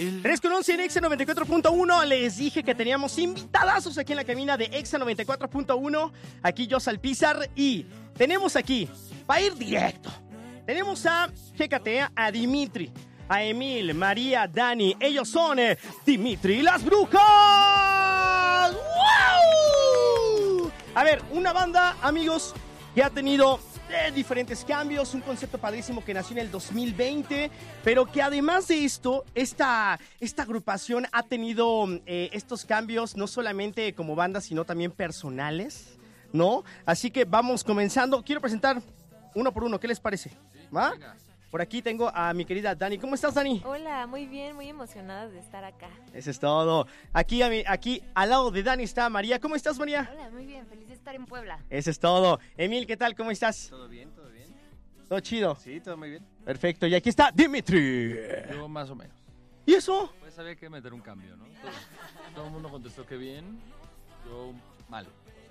3 con 11 en Exa 94.1. Les dije que teníamos invitadazos aquí en la cabina de Exa 94.1. Aquí yo, Salpizar. Y tenemos aquí, para ir directo, tenemos a, chécate, a Dimitri, a Emil, María, Dani. Ellos son Dimitri y las Brujas. ¡Wow! A ver, una banda, amigos, que ha tenido diferentes cambios, un concepto padrísimo que nació en el 2020, pero que además de esto, esta agrupación ha tenido estos cambios no solamente como banda, sino también personales, ¿no? Así que vamos comenzando. Quiero presentar uno por uno, ¿qué les parece? ¿Va? Por aquí tengo a mi querida Dani. ¿Cómo estás, Dani? Hola, muy bien, muy emocionada de estar acá. Eso es todo. Aquí al lado de Dani está María. ¿Cómo estás, María? Hola, muy bien, feliz de estar en Puebla. Eso es todo. Emil, ¿qué tal? ¿Cómo estás? Todo bien, todo bien. ¿Todo chido? Sí, todo muy bien. Perfecto. Y aquí está Dimitri. Yo más o menos. ¿Y eso? Pues había que meter un cambio, ¿no? Todo el mundo contestó que bien, yo mal.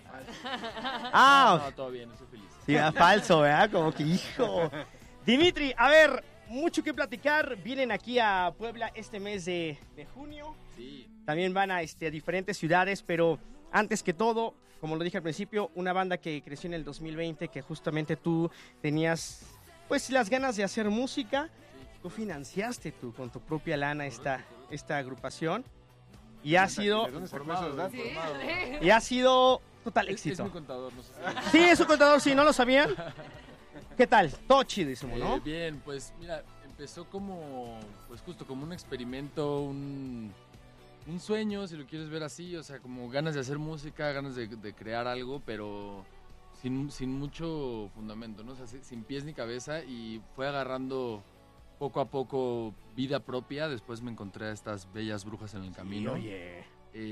Ah, No, todo bien, estoy feliz. sí, falso, ¿verdad? Como que hijo. Dimitri, a ver, mucho que platicar. Vienen aquí a Puebla este mes de junio. Sí. También van a diferentes ciudades, pero antes que todo, como lo dije al principio, una banda que creció en el 2020, que justamente tú tenías, pues, las ganas de hacer música. Tú financiaste con tu propia lana esta agrupación. Y ha sido... ¿De dónde sacó esos datos? Sí, Y ha sido total Es éxito. mi contador, no sé. Sí, es un contador, sí, ¿no lo sabían? ¿Qué tal? Todo chidísimo, ¿no? Bien, pues mira, empezó como, pues justo como un experimento, un sueño, si lo quieres ver así, o sea, como ganas de hacer música, ganas de crear algo, pero sin mucho fundamento, ¿no? O sea, sin pies ni cabeza, y fue agarrando poco a poco vida propia. Después me encontré a estas bellas brujas en el camino. Oye.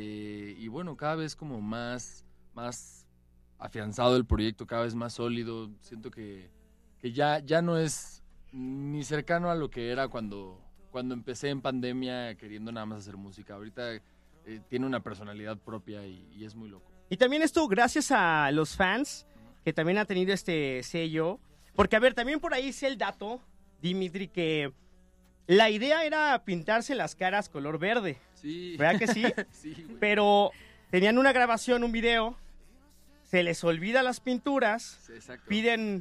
Y bueno, cada vez como más afianzado el proyecto, cada vez más sólido. Siento que ya no es ni cercano a lo que era cuando empecé en pandemia queriendo nada más hacer música. Ahorita tiene una personalidad propia y es muy loco. Y también esto gracias a los fans, que también ha tenido este sello. Porque, a ver, también por ahí sé el dato, Dimitri, que la idea era pintarse las caras color verde. Sí. ¿Verdad que sí? Sí, güey. Pero tenían una grabación, un video, se les olvida las pinturas, Sí, exacto. piden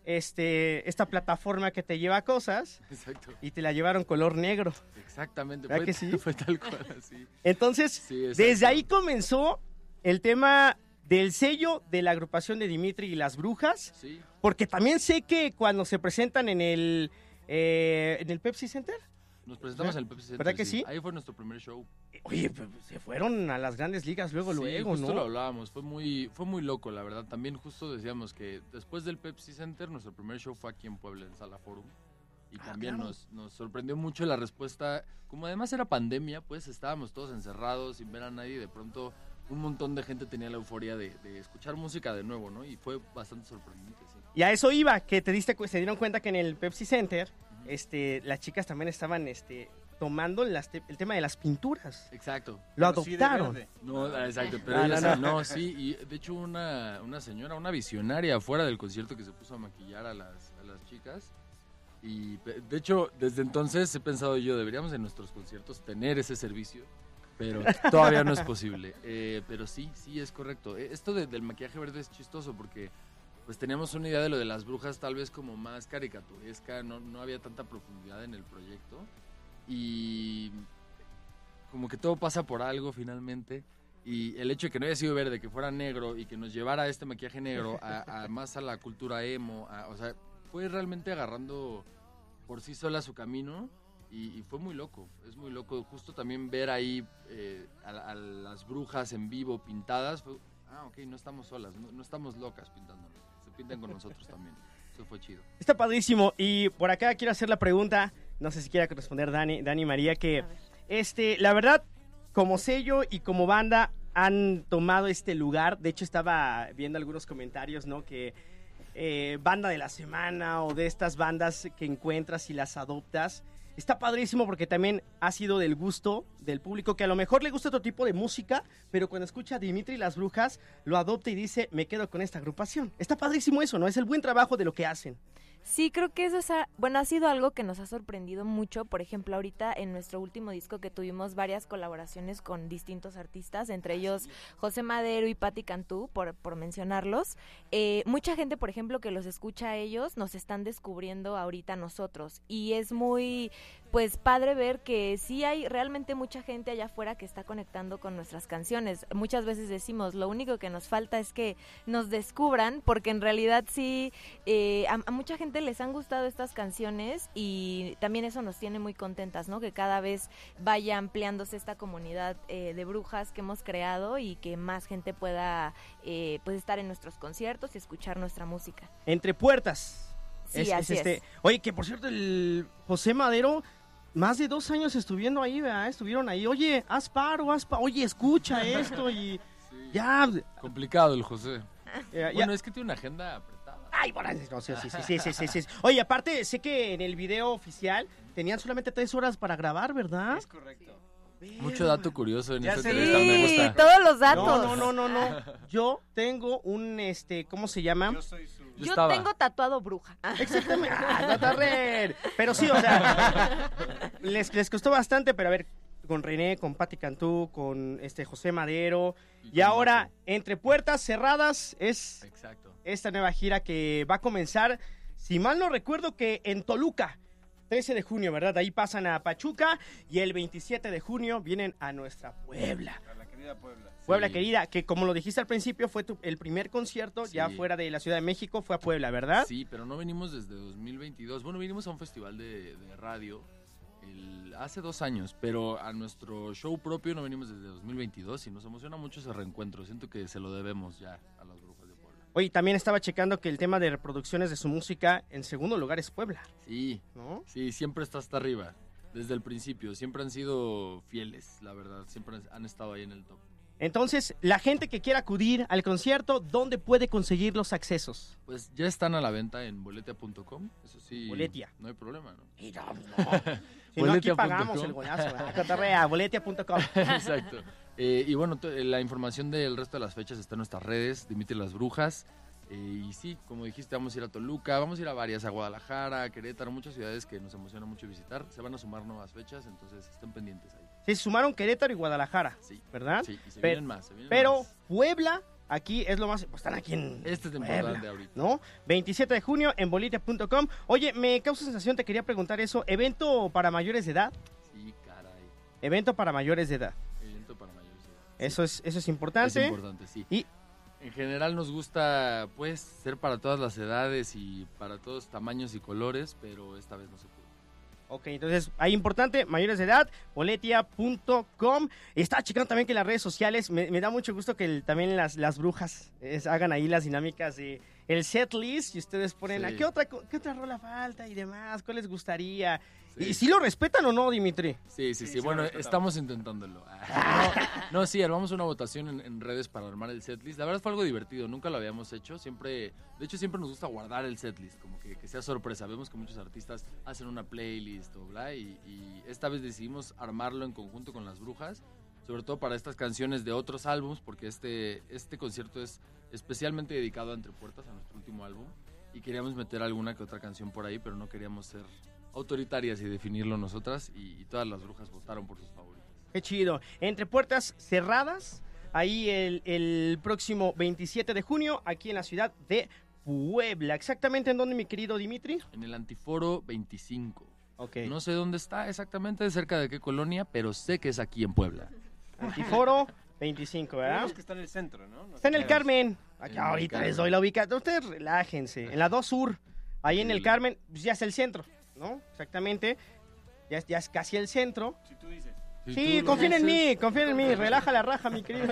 esta plataforma que te lleva cosas Exacto. y te la llevaron color negro. Exactamente. ¿Verdad que sí? Fue tal cual así. Entonces, Sí, exacto. desde ahí comenzó el tema del sello de la agrupación de Dimitri y las Brujas, Sí. porque también sé que cuando se presentan en el Pepsi Center, Nos presentamos en el Pepsi Center. ¿Verdad que sí? Ahí fue nuestro primer show. oye, pues, se fueron a las grandes ligas luego, Sí, justo ¿no? lo hablábamos, fue muy loco, la verdad. También justo decíamos que después del Pepsi Center, nuestro primer show fue aquí en Puebla, en Sala Forum. Y también claro. nos sorprendió mucho la respuesta. Como además era pandemia, pues estábamos todos encerrados sin ver a nadie. Y de pronto un montón de gente tenía la euforia de escuchar música de nuevo, ¿no? Y fue bastante sorprendente, sí. Y a eso iba, que se dieron cuenta que en el Pepsi Center, las chicas también estaban tomando el tema de las pinturas. Exacto. Lo Pero sí de adoptaron. verde. No, exacto, pero No, ellas no, no, sí, y de hecho una señora, una visionaria afuera del concierto que se puso a maquillar a las chicas. Y de hecho, desde entonces he pensado yo, deberíamos en nuestros conciertos tener ese servicio, pero todavía no es posible. Pero sí, es correcto. Esto del maquillaje verde es chistoso porque pues teníamos una idea de lo de las brujas tal vez como más caricaturesca, no había tanta profundidad en el proyecto. Y como que todo pasa por algo finalmente. Y el hecho de que no haya sido verde, que fuera negro y que nos llevara este maquillaje negro más a la cultura emo, o sea, fue realmente agarrando por sí sola su camino y fue muy loco, es muy loco. Justo también ver ahí a las brujas en vivo pintadas, fue, ok, no estamos solas, no estamos locas pintándonos, se pintan con nosotros también, eso fue chido. Está padrísimo. Y por acá quiero hacer la pregunta, no sé si quiera responder Dani María, que A ver. la verdad, como sello y como banda han tomado este lugar. De hecho, estaba viendo algunos comentarios, ¿no? Que banda de la semana o de estas bandas que encuentras y las adoptas. Está padrísimo porque también ha sido del gusto del público, que a lo mejor le gusta otro tipo de música, pero cuando escucha a Dimitri y las Brujas, lo adopta y dice, me quedo con esta agrupación. Está padrísimo eso, ¿no? Es el buen trabajo de lo que hacen. Sí, creo que eso ha sido algo que nos ha sorprendido mucho. Por ejemplo, ahorita en nuestro último disco que tuvimos varias colaboraciones con distintos artistas, entre ellos José Madero y Patti Cantú, por mencionarlos. Mucha gente, por ejemplo, que los escucha a ellos, nos están descubriendo ahorita nosotros. Y es muy, pues, padre ver que sí hay realmente mucha gente allá afuera que está conectando con nuestras canciones. Muchas veces decimos, lo único que nos falta es que nos descubran, porque en realidad sí, a mucha gente les han gustado estas canciones y también eso nos tiene muy contentas, ¿no? Que cada vez vaya ampliándose esta comunidad de brujas que hemos creado y que más gente pueda pues estar en nuestros conciertos y escuchar nuestra música. Entre puertas. Sí, así es. Oye, que por cierto, el José Madero, más de 2 años estuvieron ahí, ¿verdad? Estuvieron ahí. Oye, haz paro. Oye, escucha esto y Sí. ya. Complicado el José. ya. Bueno, es que tiene una agenda apretada. Ay, bueno, no, sí. Oye, aparte, sé que en el video oficial tenían solamente 3 horas para grabar, ¿verdad? Es correcto. Mucho dato curioso en Ya esta sé. entrevista, me Sí, gusta. todos los datos. No. Yo tengo un, ¿cómo se llama? Yo soy su... Yo Yo estaba. tengo tatuado bruja. Exactamente. Tatarrer. Pero sí, o sea, les costó bastante, pero a ver, con René, con Patti Cantú, con José Madero. Y ahora, entre puertas cerradas, es Exacto. esta nueva gira que va a comenzar, si mal no recuerdo, que en Toluca. 13 de junio, ¿verdad? Ahí pasan a Pachuca y el 27 de junio vienen a nuestra Puebla. A la querida Puebla. Puebla Sí. querida, que como lo dijiste al principio, fue el primer concierto ya Sí. fuera de la Ciudad de México, fue a Puebla, ¿verdad? Sí, pero no venimos desde 2022. Bueno, vinimos a un festival de radio hace 2 años, pero a nuestro show propio no venimos desde 2022 y nos emociona mucho ese reencuentro. Siento que se lo debemos ya a las brujas de Puebla. Oye, también estaba checando que el tema de reproducciones de su música, en segundo lugar es Puebla, Sí, ¿no? sí, siempre está hasta arriba. Desde el principio, siempre han sido fieles, la verdad. Siempre han estado ahí en el top. Entonces, la gente que quiera acudir al concierto, ¿dónde puede conseguir los accesos? Pues ya están a la venta en boletia.com. Eso sí, Boletia. no hay problema, ¿no? Y no. Si no, aquí Boletia.com. pagamos el golazo. Cotorrea, boletia.com. Exacto. Y bueno, la información del resto de las fechas está en nuestras redes, Dimitri Las Brujas. Y sí, como dijiste, vamos a ir a Toluca, vamos a ir a varias, a Guadalajara, a Querétaro, muchas ciudades que nos emociona mucho visitar. Se van a sumar nuevas fechas, entonces estén pendientes ahí. Se sumaron Querétaro y Guadalajara, Sí, ¿verdad? sí, y se Pero- vienen más. Pero más. Puebla, aquí es lo más... Pues están aquí en Este es lo Puebla, importante ahorita. ¿no? 27 de junio en boletia.com. Oye, me causa sensación, te quería preguntar eso. ¿Evento para mayores de edad? Sí, caray. Evento para mayores de edad. Evento para mayores de edad. Eso es importante. Es importante, sí. Y En general nos gusta, pues, ser para todas las edades y para todos tamaños y colores, pero esta vez no se pudo. ok, entonces, ahí importante, mayores de edad, boletia.com. Estaba checando también que en las redes sociales, me da mucho gusto que también las brujas hagan ahí las dinámicas de el set list y ustedes ponen, Sí. ¿a qué otra rola falta y demás? ¿Cuál les gustaría? Sí. ¿Y si lo respetan o no, Dimitri? Sí, Sí, sí bueno, lo respetamos. estamos intentándolo. No, sí, armamos una votación en redes para armar el setlist. La verdad fue algo divertido, nunca lo habíamos hecho. De hecho, siempre nos gusta guardar el setlist, como que sea sorpresa. Vemos que muchos artistas hacen una playlist o bla, y esta vez decidimos armarlo en conjunto con las brujas, sobre todo para estas canciones de otros álbums, porque este concierto es especialmente dedicado a Entre Puertas, a nuestro último álbum, y queríamos meter alguna que otra canción por ahí, pero no queríamos ser autoritarias y definirlo nosotras, y todas las brujas votaron por sus favoritas. Qué chido. Entre puertas cerradas, ahí el próximo 27 de junio, aquí en la ciudad de Puebla. ¿Exactamente en dónde, mi querido Dimitri? En el Antiforo 25. Ok. No sé dónde está exactamente, cerca de qué colonia, pero sé que es aquí en Puebla. Antiforo 25, ¿verdad? Digamos que está en el centro, ¿no? Está en el Carmen. Aquí En el ahorita Carmen. les doy la ubicación. Ustedes relájense. En la 2 Sur, ahí en el Sí. Carmen, pues ya es el centro, ¿no? Exactamente. Ya es casi el centro. Si tú dices. Si Sí, tú lo confíen en dices, mí, confíen en mí. Relaja la raja, mi querido.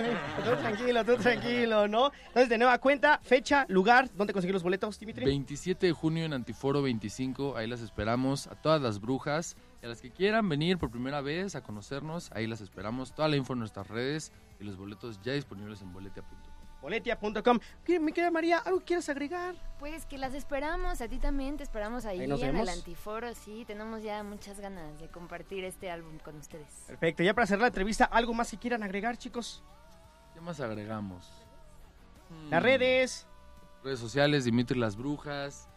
Tú tranquilo, ¿no? Entonces, de nueva cuenta, fecha, lugar, ¿dónde conseguir los boletos, Dimitri? 27 de junio en Antiforo 25, ahí las esperamos a todas las brujas y a las que quieran venir por primera vez a conocernos, ahí las esperamos. Toda la info en nuestras redes y los boletos ya disponibles en boletia.com. Boletia.com. Mi querida María, ¿algo quieres agregar? Pues que las esperamos, a ti también te esperamos ahí Ahí nos en el vemos. Antiforo, sí, tenemos ya muchas ganas de compartir este álbum con ustedes. Perfecto, ya para cerrar la entrevista, ¿algo más que quieran agregar, chicos? ¿Qué más agregamos? Las redes. Redes sociales, Dimitri Las Brujas.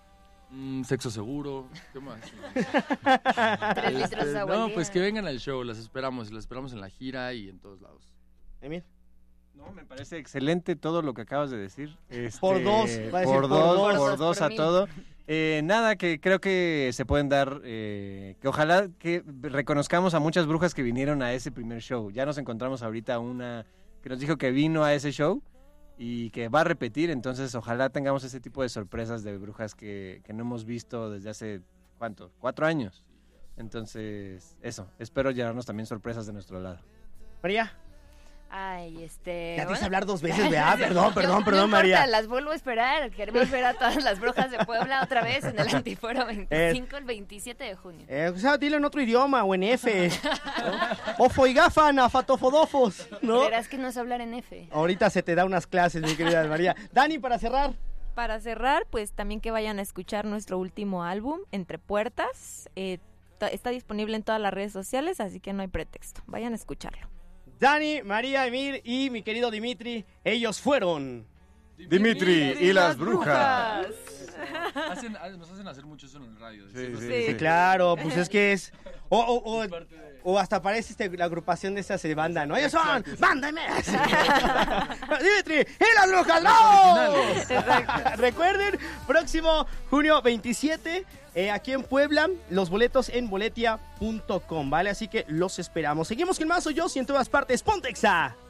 Sexo seguro, ¿qué más? 3 litros de agua al No, día. pues que vengan al show, las esperamos en la gira y en todos lados. Emil. No, me parece excelente todo lo que acabas de decir. Por dos, va a decir por dos. por dos a mil. todo. Nada, que creo que se pueden dar, que ojalá que reconozcamos a muchas brujas que vinieron a ese primer show. Ya nos encontramos ahorita una que nos dijo que vino a ese show y que va a repetir, entonces ojalá tengamos ese tipo de sorpresas de brujas que no hemos visto desde hace, ¿cuánto? 4 años. Entonces, eso, espero llevarnos también sorpresas de nuestro lado. María. Ay, Ya bueno. te hice hablar 2 veces, ¿verdad? No Perdón, importa, María. las vuelvo a esperar. Queremos ver a todas las brujas de Puebla otra vez en el Antiforo 25 el 27 de junio. O sea, dilo en otro idioma o en F. ¿No? Ofo y gafan, afatofodofos, ¿no? Verás que no sé hablar en F. Ahorita se te da unas clases, mi querida María. Dani, para cerrar. Para cerrar, pues también que vayan a escuchar nuestro último álbum, Entre Puertas. Está disponible en todas las redes sociales, así que no hay pretexto. Vayan a escucharlo. Dani, María, Emir y mi querido Dimitri, ellos fueron... Dimitri y las brujas. Nos hacen hacer mucho eso en el radio. Sí, claro, pues es que es... O hasta parece la agrupación de esta banda, ¿no? Ellos son Banda MS. Dimitri y las brujas, ¡no! Recuerden, próximo junio 27, aquí en Puebla, los boletos en boletia.com, ¿vale? Así que los esperamos. Seguimos con más, soy yo, y en todas partes, Pontexa.